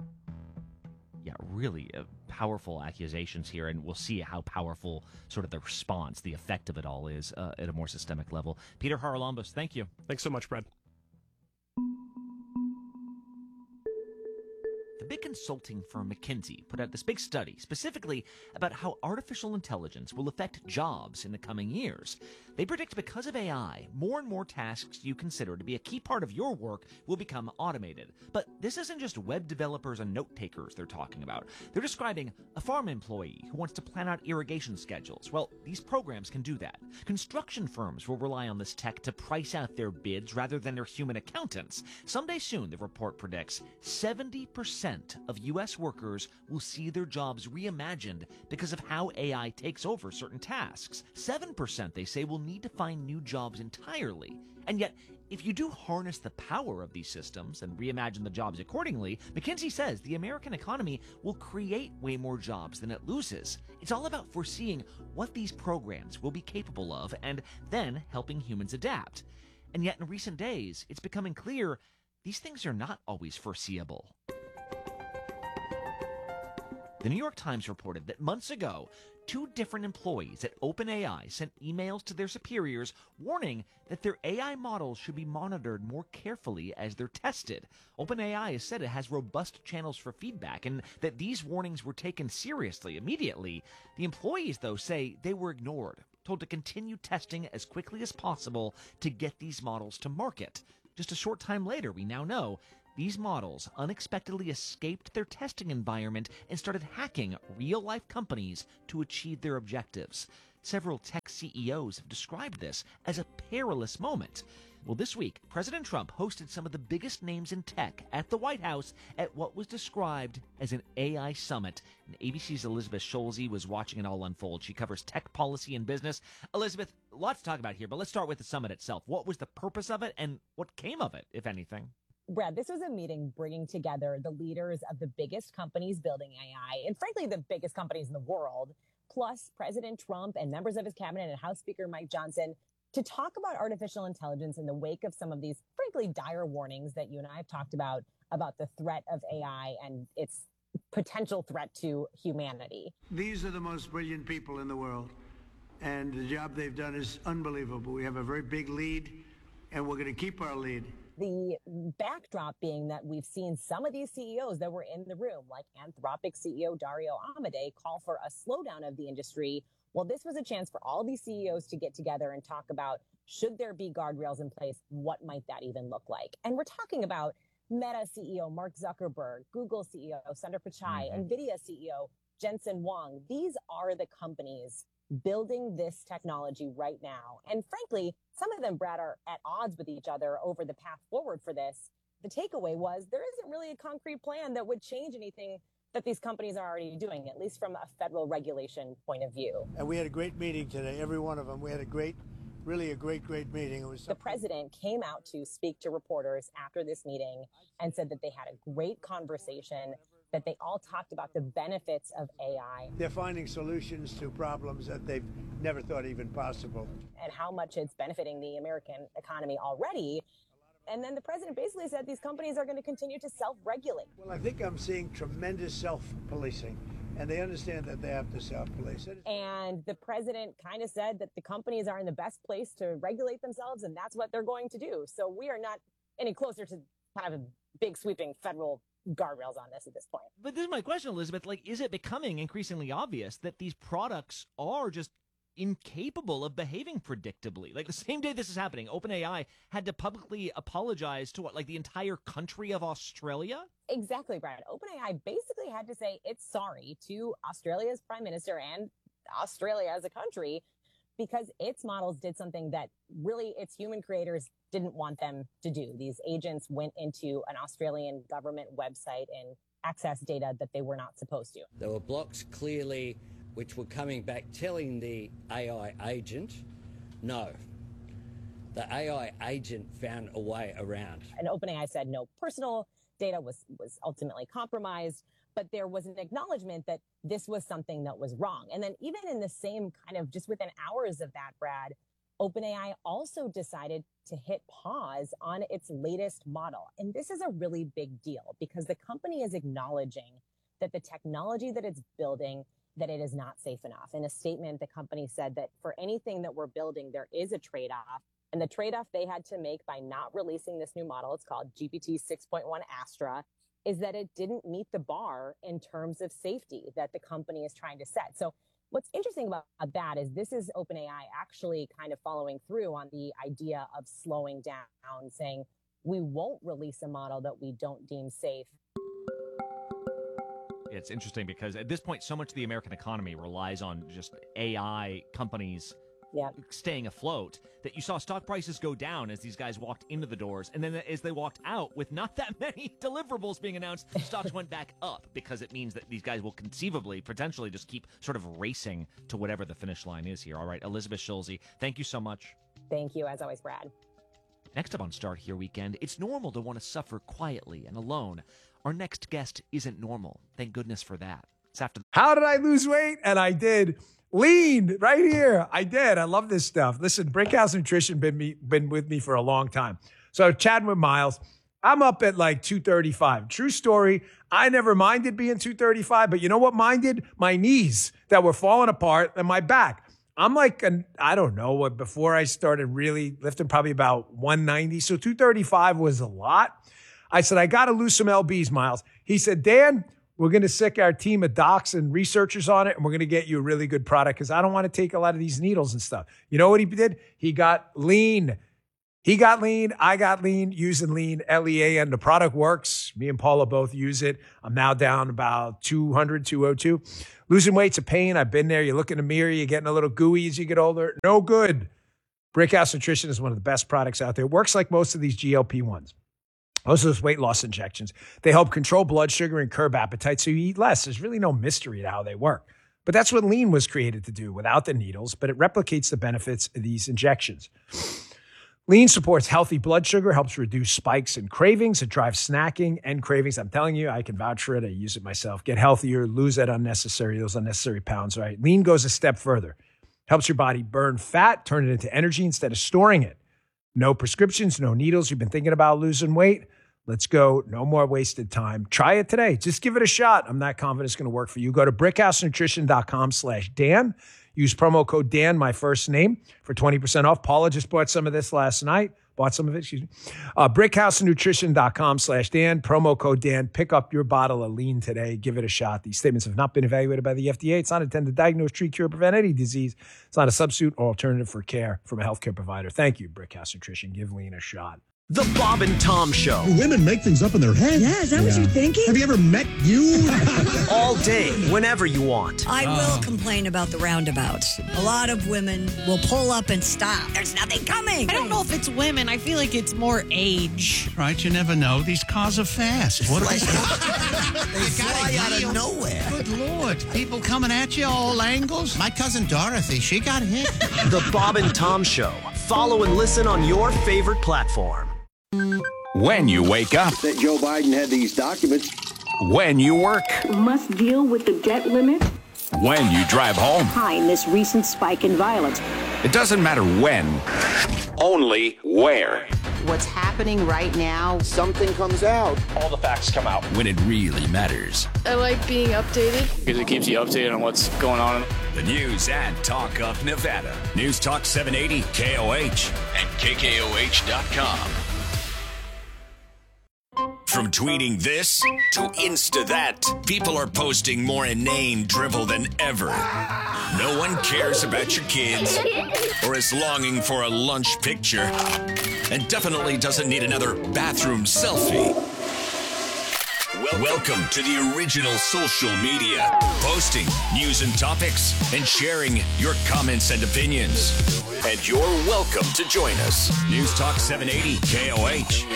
Yeah, really uh, powerful accusations here, and we'll see how powerful sort of the response, the effect of it all is uh, at a more systemic level. Peter Haralambos, thank you. Thanks so much, Brad. The big consulting firm McKinsey put out this big study specifically about how artificial intelligence will affect jobs in the coming years. They predict because of A I, more and more tasks you consider to be a key part of your work will become automated. But this isn't just web developers and note takers they're talking about. They're describing a farm employee who wants to plan out irrigation schedules. Well, these programs can do that. Construction firms will rely on this tech to price out their bids rather than their human accountants. Someday soon, the report predicts, seventy percent of U S workers will see their jobs reimagined because of how A I takes over certain tasks. seven percent, they say, will need to find new jobs entirely. And yet, if you do harness the power of these systems and reimagine the jobs accordingly, McKinsey says the American economy will create way more jobs than it loses. It's all about foreseeing what these programs will be capable of and then helping humans adapt. And yet, in recent days, it's becoming clear these things are not always foreseeable. The New York Times reported that months ago, two different employees at OpenAI sent emails to their superiors warning that their A I models should be monitored more carefully as they're tested. OpenAI has said it has robust channels for feedback and that these warnings were taken seriously immediately. The employees, though, say they were ignored. told to continue testing as quickly as possible to get these models to market. Just a short time later, we now know these models unexpectedly escaped their testing environment and started hacking real-life companies to achieve their objectives. Several tech C E Os have described this as a perilous moment. Well, this week, President Trump hosted some of the biggest names in tech at the White House at what was described as an A I summit. And A B C's Elizabeth Schulze was watching it all unfold. She covers tech policy and business. Elizabeth, lots to talk about here, but let's start with the summit itself. What was the purpose of it, and what came of it, if anything? Brad, this was a meeting bringing together the leaders of the biggest companies building A I, and frankly, the biggest companies in the world, plus President Trump and members of his cabinet and House Speaker Mike Johnson, to talk about artificial intelligence in the wake of some of these, frankly, dire warnings that you and I have talked about, about the threat of A I and its potential threat to humanity. These are the most brilliant people in the world, and the job they've done is unbelievable. We have a very big lead, and we're going to keep our lead. The backdrop being that we've seen some of these C E Os that were in the room, like Anthropic C E O Dario Amodei, call for a slowdown of the industry. Well, this was a chance for all these C E Os to get together and talk about, should there be guardrails in place? What might that even look like? And we're talking about Meta C E O Mark Zuckerberg, Google C E O Sundar Pichai, mm-hmm. NVIDIA C E O Jensen Huang. These are the companies building this technology right now. And frankly, some of them, Brad, are at odds with each other over the path forward for this. The takeaway was there isn't really a concrete plan that would change anything that these companies are already doing, at least from a federal regulation point of view. And we had a great meeting today, every one of them. We had a great, really a great, great meeting. It was the president came out to speak to reporters after this meeting and said that they had a great conversation, that they all talked about the benefits of A I. They're finding solutions to problems that they've never thought even possible. And how much it's benefiting the American economy already. And then the president basically said these companies are going to continue to self-regulate. Well, I think I'm seeing tremendous self-policing, and they understand that they have to self-police. And the president kind of said that the companies are in the best place to regulate themselves, and that's what they're going to do. So we are not any closer to kind of a big sweeping federal guardrails on this at this point. But this is my question, Elizabeth. Like, is it becoming increasingly obvious that these products are just incapable of behaving predictably? Like, the same day this is happening, OpenAI had to publicly apologize to what, like the entire country of Australia? Exactly, Brad. OpenAI basically had to say it's sorry to Australia's prime minister and Australia as a country because its models did something that really its human creators didn't want them to do. These agents went into an Australian government website and accessed data that they were not supposed to. There were blocks clearly which were coming back telling the A I agent, no. The A I agent found a way around. And OpenAI said no personal data was, was ultimately compromised, but there was an acknowledgement that this was something that was wrong. And then even in the same kind of just within hours of that, Brad, OpenAI also decided to hit pause on its latest model. And this is a really big deal because the company is acknowledging that the technology that it's building, that it is not safe enough. In a statement, the company said that for anything that we're building, there is a trade-off. And the trade-off they had to make by not releasing this new model, it's called G P T six point one Astra, is that it didn't meet the bar in terms of safety that the company is trying to set. So what's interesting about that is this is OpenAI actually kind of following through on the idea of slowing down, saying we won't release a model that we don't deem safe. It's interesting because at this point, so much of the American economy relies on just A I companies yeah. staying afloat that you saw stock prices go down as these guys walked into the doors. And then as they walked out with not that many deliverables being announced, stocks went back up because it means that these guys will conceivably, potentially just keep sort of racing to whatever the finish line is here. All right, Elizabeth Schulze, thank you so much. Thank you, as always, Brad. Next up on Start Here Weekend, it's normal to want to suffer quietly and alone. Our next guest isn't normal. Thank goodness for that. It's after. How did I lose weight? And I did. Lean right here. I did. I love this stuff. Listen, Brickhouse Nutrition been me been with me for a long time. So chatting with Miles, I'm up at like two thirty-five. True story. I never minded being two thirty-five, but you know what minded? My knees that were falling apart and my back. I'm like, an, I don't know what, before I started really lifting, probably about one ninety. So two thirty-five was a lot. I said, I got to lose some L Bs, Miles. He said, Dan, We're going to sick our team of docs and researchers on it, and we're going to get you a really good product because I don't want to take a lot of these needles and stuff. You know what he did? He got lean. He got lean. I got lean using lean, L E A N. The product works. Me and Paula both use it. I'm now down about two hundred, two oh two. Losing weight's a pain. I've been there. You look in the mirror, you're getting a little gooey as you get older. No good. Brickhouse Nutrition is one of the best products out there. It works like most of these G L P ones. Most of those weight loss injections. They help control blood sugar and curb appetite so you eat less. There's really no mystery to how they work. But that's what lean was created to do without the needles, but it replicates the benefits of these injections. Lean supports healthy blood sugar, helps reduce spikes and cravings. It drives snacking and cravings. I'm telling you, I can vouch for it. I use it myself. Get healthier, lose that unnecessary, those unnecessary pounds, right? Lean goes a step further. Helps your body burn fat, turn it into energy instead of storing it. No prescriptions, no needles. You've been thinking about losing weight? Let's go. No more wasted time. Try it today. Just give it a shot. I'm not confident it's going to work for you. Go to brickhousenutrition.com slash Dan. Use promo code Dan, my first name, for twenty percent off. Paula just bought some of this last night. Bought some of it, excuse me. Uh, brickhousenutrition.com slash Dan. Promo code Dan. Pick up your bottle of lean today. Give it a shot. These statements have not been evaluated by the F D A. It's not intended to diagnose, treat, cure, prevent any disease. It's not a substitute or alternative for care from a healthcare provider. Thank you, Brickhouse Nutrition. Give lean a shot. The Bob and Tom Show. Women make things up in their head. Yeah, is that yeah. what you're thinking? Have you ever met you? All day, whenever you want. I will oh. complain about the roundabouts. A lot of women will pull up and stop. There's nothing coming. I don't know if it's women. I feel like it's more age. Right, you never know. These cars are fast. What they fly out of nowhere. Good Lord. People coming at you all angles. My cousin Dorothy, she got hit. The Bob and Tom Show. Follow and listen on your favorite platform. When you wake up. That Joe Biden had these documents. When you work. Must deal with the debt limit. When you drive home. Behind this recent spike in violence. It doesn't matter when, only where. What's happening right now, something comes out. All the facts come out. When it really matters. I like being updated. Because it keeps you updated on what's going on. The news and talk of Nevada. News Talk seven eighty K O H and K K O H dot com. From tweeting this to Insta that, people are posting more inane drivel than ever. No one cares about your kids or is longing for a lunch picture and definitely doesn't need another bathroom selfie. Well, welcome to the original social media, posting news and topics and sharing your comments and opinions. And you're welcome to join us. News Talk seven eighty K O H.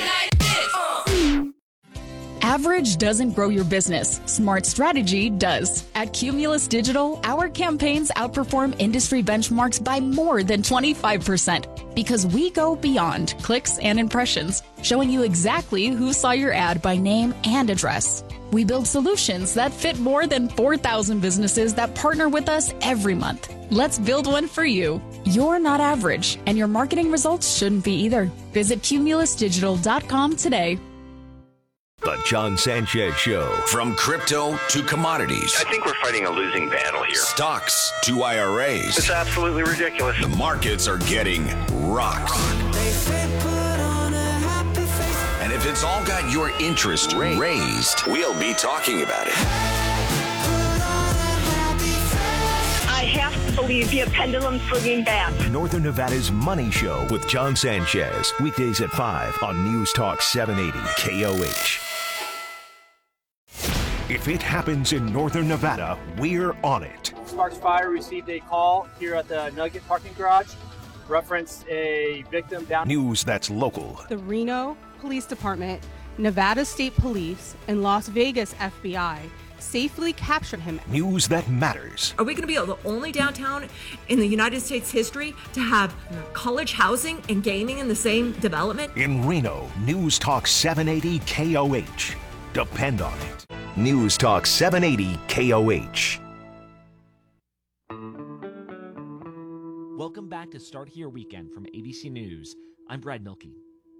Average doesn't grow your business. Smart strategy does. At Cumulus Digital, our campaigns outperform industry benchmarks by more than twenty-five percent because we go beyond clicks and impressions, showing you exactly who saw your ad by name and address. We build solutions that fit more than four thousand businesses that partner with us every month. Let's build one for you. You're not average, and your marketing results shouldn't be either. Visit cumulus digital dot com today. The John Sanchez Show. From crypto to commodities. I think we're fighting a losing battle here. Stocks to I R As. It's absolutely ridiculous. The markets are getting rocked. And if it's all got your interest raised, we'll be talking about it. I have to believe the pendulum swinging back. Northern Nevada's Money Show with John Sanchez. Weekdays at five on News Talk seven eighty K O H. If it happens in Northern Nevada, we're on it. Sparks Fire received a call here at the Nugget parking garage. Reference a victim down. News that's local. The Reno Police Department, Nevada State Police, and Las Vegas F B I safely captured him. News that matters. Are we going to be the only downtown in the United States history to have college housing and gaming in the same development? In Reno, News Talk seven eighty K O H. Depend on it. News Talk seven eighty K O H. Welcome back to Start Here Weekend from A B C News. I'm Brad Milkey.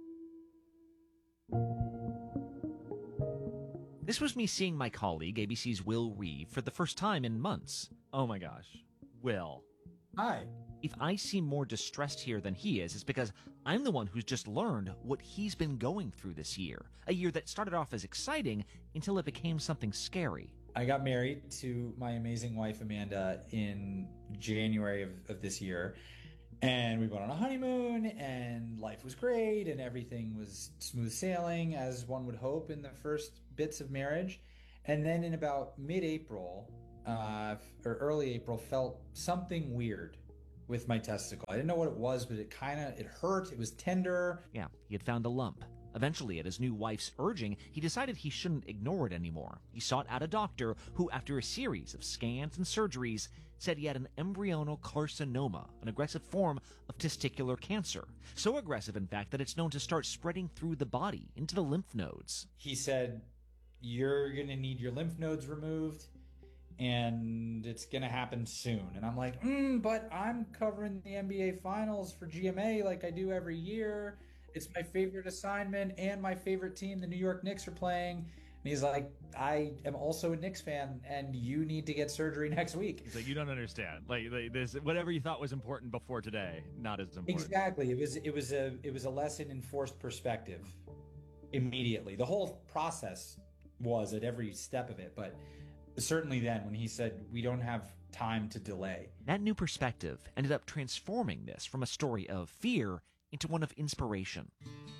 This was me seeing my colleague, A B C's Will Reeve, for the first time in months. Oh my gosh. Will. Hi. If I seem more distressed here than he is, it's because I'm the one who's just learned what he's been going through this year. A year that started off as exciting until it became something scary. I got married to my amazing wife, Amanda, in January of, of this year. And we went on a honeymoon, and life was great, and everything was smooth sailing, as one would hope in the first bits of marriage. And then in about mid-April, uh, or early April, felt something weird with my testicle. I didn't know what it was, but it kind of, it hurt. It was tender. Yeah, he had found a lump. Eventually, at his new wife's urging, he decided he shouldn't ignore it anymore. He sought out a doctor who, after a series of scans and surgeries, said he had an embryonal carcinoma, an aggressive form of testicular cancer. So aggressive, in fact, that it's known to start spreading through the body into the lymph nodes. He said, you're going to need your lymph nodes removed, and it's going to happen soon. And I'm like, mm, but I'm covering the N B A Finals for G M A like I do every year. It's my favorite assignment, and my favorite team, the New York Knicks, are playing. And he's like, I am also a Knicks fan, and you need to get surgery next week. He's like, you don't understand. Like, like this, whatever you thought was important before today, not as important. Exactly. It was it was a it was a lesson in forced perspective. Immediately, the whole process was at every step of it, but certainly then when he said we don't have time to delay. That new perspective ended up transforming this from a story of fear into one of inspiration.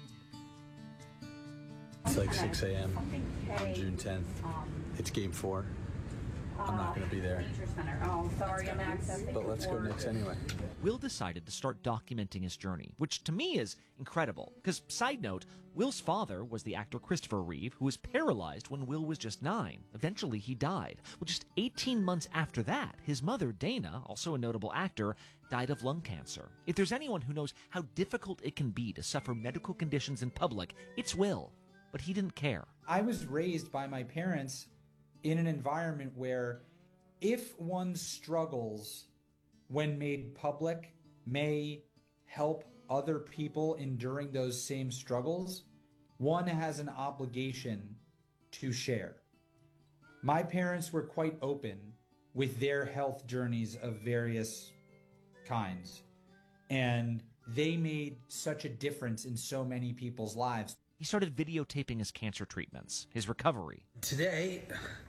It's like six a.m. on June tenth. It's game four. I'm not going to be there. Oh, sorry, I'm accessing. But let's go Knicks anyway. Will decided to start documenting his journey, which to me is incredible. Because, side note, Will's father was the actor Christopher Reeve, who was paralyzed when Will was just nine. Eventually, he died. Well, just eighteen months after that, his mother, Dana, also a notable actor, died of lung cancer. If there's anyone who knows how difficult it can be to suffer medical conditions in public, it's Will. But he didn't care. I was raised by my parents in an environment where if one struggles when made public may help other people enduring those same struggles, one has an obligation to share. My parents were quite open with their health journeys of various kinds, and they made such a difference in so many people's lives. He started videotaping his cancer treatments, his recovery. Today,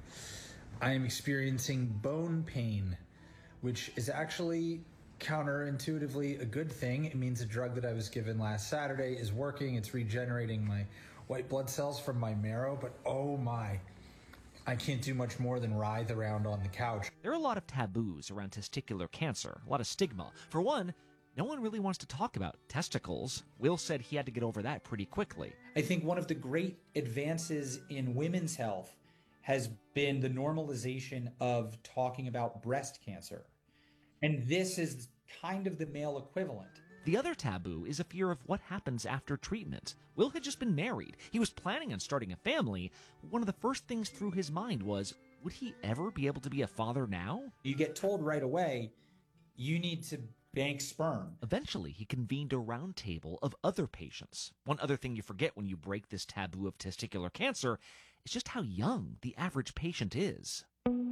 I am experiencing bone pain, which is actually counterintuitively a good thing. It means a drug that I was given last Saturday is working. It's regenerating my white blood cells from my marrow, but oh my, I can't do much more than writhe around on the couch. There are a lot of taboos around testicular cancer, a lot of stigma. For one, no one really wants to talk about testicles. Will said he had to get over that pretty quickly. I think one of the great advances in women's health has been the normalization of talking about breast cancer. And this is kind of the male equivalent. The other taboo is a fear of what happens after treatment. Will had just been married. He was planning on starting a family. One of the first things through his mind was, would he ever be able to be a father now? You get told right away, you need to bank sperm. Eventually, he convened a round table of other patients. One other thing you forget when you break this taboo of testicular cancer is just how young the average patient is.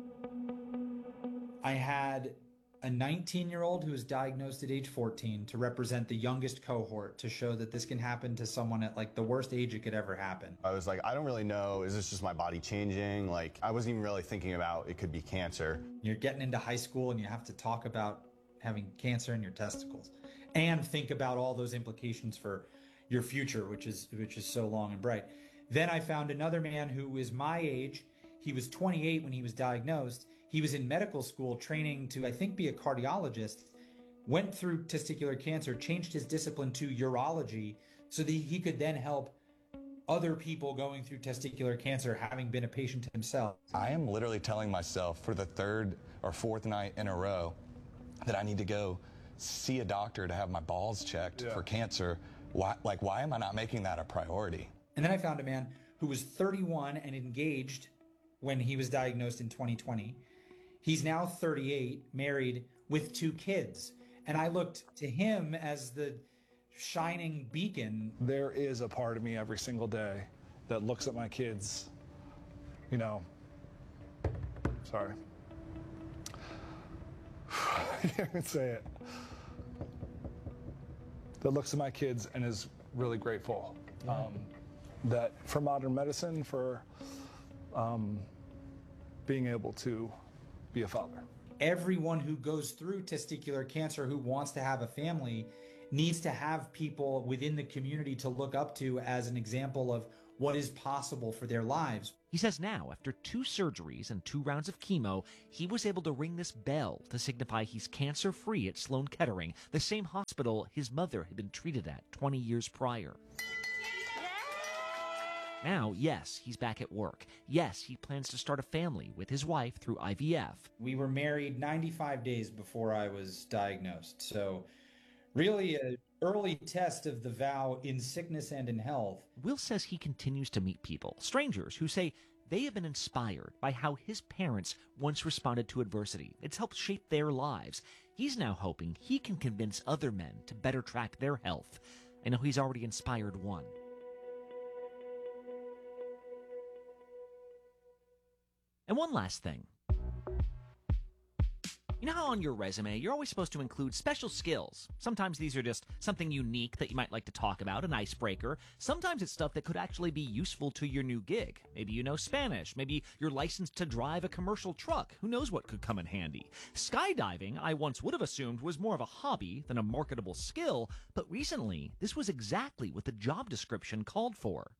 I had a nineteen-year-old who was diagnosed at age fourteen to represent the youngest cohort, to show that this can happen to someone at like the worst age it could ever happen. I was like, I don't really know. Is this just my body changing? Like, I wasn't even really thinking about it could be cancer. You're getting into high school and you have to talk about having cancer in your testicles and think about all those implications for your future, which is which is so long and bright. Then I found another man who was my age. He was twenty-eight when he was diagnosed. He was in medical school training to, I think, be a cardiologist, went through testicular cancer, changed his discipline to urology so that he could then help other people going through testicular cancer, having been a patient himself. I am literally telling myself for the third or fourth night in a row that I need to go see a doctor to have my balls checked yeah. for cancer. Why, like, why am I not making that a priority? And then I found a man who was thirty-one and engaged when he was diagnosed in twenty twenty. He's now thirty-eight, married with two kids. And I looked to him as the shining beacon. There is a part of me every single day that looks at my kids, you know, sorry. I can't even say it. that looks at my kids and is really grateful um, that for modern medicine, for um, being able to be a father. Everyone who goes through testicular cancer who wants to have a family needs to have people within the community to look up to as an example of what is possible for their lives. He says now, after two surgeries and two rounds of chemo, he was able to ring this bell to signify he's cancer-free at Sloan Kettering, the same hospital his mother had been treated at twenty years prior. Now, yes, he's back at work. Yes, he plans to start a family with his wife through I V F. We were married ninety-five days before I was diagnosed, so really an early test of the vow in sickness and in health. Will says he continues to meet people, strangers, who say they have been inspired by how his parents once responded to adversity. It's helped shape their lives. He's now hoping he can convince other men to better track their health. I know he's already inspired one. And one last thing. You know how on your resume, you're always supposed to include special skills? Sometimes these are just something unique that you might like to talk about, an icebreaker. Sometimes it's stuff that could actually be useful to your new gig. Maybe you know Spanish. Maybe you're licensed to drive a commercial truck. Who knows what could come in handy? Skydiving, I once would have assumed, was more of a hobby than a marketable skill, but recently, this was exactly what the job description called for.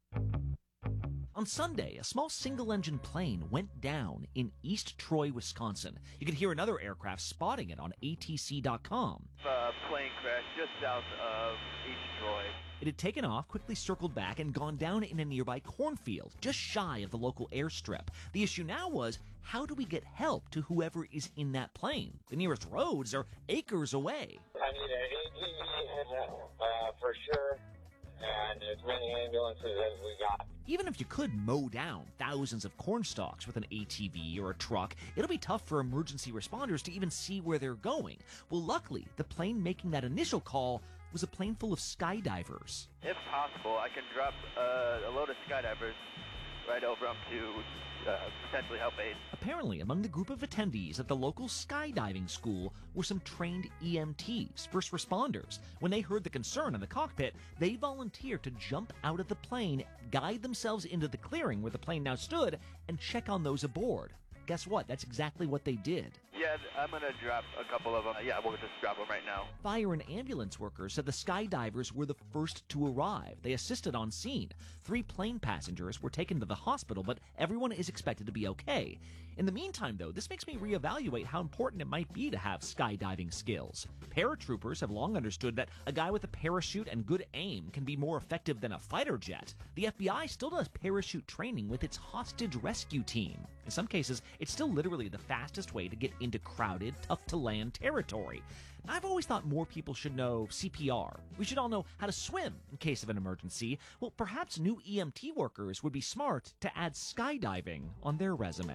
On Sunday, a small single-engine plane went down in East Troy, Wisconsin. You could hear another aircraft spotting it on A T C dot com. A plane crash just south of East Troy. It had taken off, quickly circled back, and gone down in a nearby cornfield, just shy of the local airstrip. The issue now was, how do we get help to whoever is in that plane? The nearest roads are acres away. I need an A T V uh, for sure, and as many ambulances as we got. Even if you could mow down thousands of corn stalks with an A T V or a truck, it'll be tough for emergency responders to even see where they're going. Well, luckily, the plane making that initial call was a plane full of skydivers. If possible, I can drop uh, a load of skydivers right over them to uh, potentially help aid. Apparently, among the group of attendees at the local skydiving school were some trained E M Ts, first responders. When they heard the concern in the cockpit, they volunteered to jump out of the plane, guide themselves into the clearing where the plane now stood, and check on those aboard. Guess what? That's exactly what they did. Yeah, I'm going to drop a couple of them. Uh, yeah, we'll just drop them right now. Fire and ambulance workers said the skydivers were the first to arrive. They assisted on scene. Three plane passengers were taken to the hospital, but everyone is expected to be okay. In the meantime, though, this makes me reevaluate how important it might be to have skydiving skills. Paratroopers have long understood that a guy with a parachute and good aim can be more effective than a fighter jet. The F B I still does parachute training with its hostage rescue team. In some cases, it's still literally the fastest way to get into crowded, tough-to-land territory. I've always thought more people should know C P R. We should all know how to swim in case of an emergency. Well, perhaps new E M T workers would be smart to add skydiving on their resume.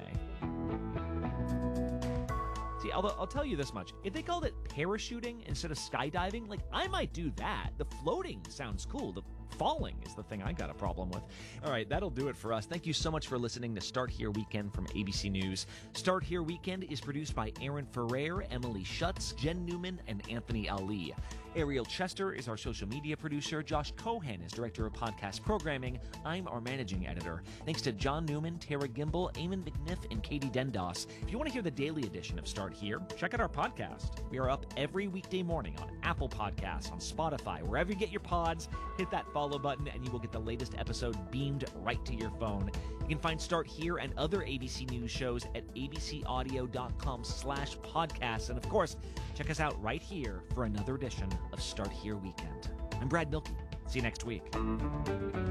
See, although I'll tell you this much. If they called it parachuting instead of skydiving, like, I might do that. The floating sounds cool. The falling is the thing I got a problem with. All right, that'll do it for us. Thank you so much for listening to Start Here Weekend from A B C News. Start Here Weekend is produced by Aaron Ferrer, Emily Schutz, Jen Newman, and Anthony Ali. Ariel Chester is our social media producer. Josh Cohen is director of podcast programming. I'm our managing editor. Thanks to John Newman, Tara Gimbel, Eamon McNiff, and Katie Dendos. If you want to hear the daily edition of Start Here, check out our podcast. We are up every weekday morning on Apple Podcasts, on Spotify, wherever you get your pods. Hit that follow button and you will get the latest episode beamed right to your phone. You can find Start Here and other A B C News shows at abcaudio.com slash podcasts. And of course, check us out right here for another edition of Start Here Weekend. I'm Brad Milkey. See you next week.